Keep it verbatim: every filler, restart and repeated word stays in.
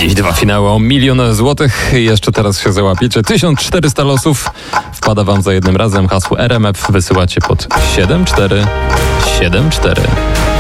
Dziś dwa finały o milion złotych. Jeszcze teraz się załapiecie. tysiąc czterysta losów wpada wam za jednym razem. Hasło R M F wysyłacie pod siedem cztery siedem cztery.